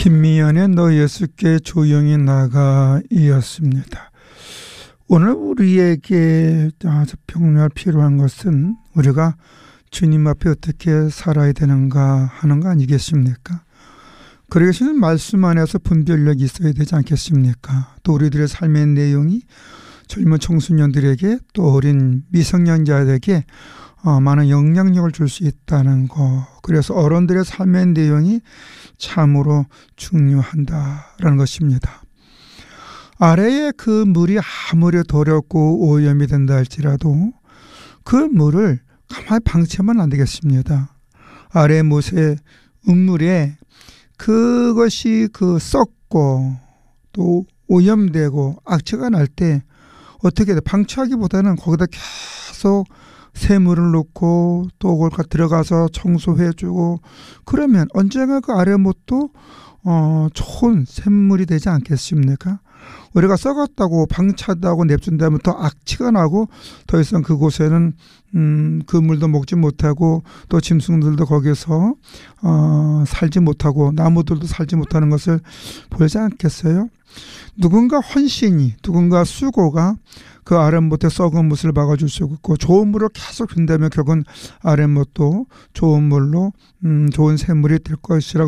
김미연의 너 예수께 조용히 나가 이었습니다. 오늘 우리에게 병렬 필요한 것은 우리가 주님 앞에 어떻게 살아야 되는가 하는 거 아니겠습니까? 그러시는 말씀 안에서 분별력이 있어야 되지 않겠습니까? 또 우리들의 삶의 내용이 젊은 청소년들에게 또 어린 미성년자들에게 많은 영향력을 줄 수 있다는 거. 그래서 어른들의 삶의 내용이 참으로 중요하다라는 것입니다. 아래에 그 물이 아무리 더럽고 오염이 된다 할지라도 그 물을 가만히 방치하면 안 되겠습니다. 아래 못의 음물에 그것이 썩고 또 오염되고 악취가 날 때 어떻게 돼? 방치하기보다는 거기다 계속 새물을 넣고 또 그걸 들어가서 청소해주고 그러면 언젠가 그 아래 못도 좋은 샘물이 되지 않겠습니까? 우리가 썩었다고 방치하다고 냅둔다면 더 악취가 나고 더 이상 그곳에는 그 물도 먹지 못하고 또 짐승들도 거기서 살지 못하고 나무들도 살지 못하는 것을 보지 않겠어요? 누군가 헌신이 누군가 수고가 그 아랫못에 썩은 못을 막아줄 수 있고 좋은 물을 계속 준다면 결국은 아랫못도 좋은 물로 좋은 샘물이 될 것이라고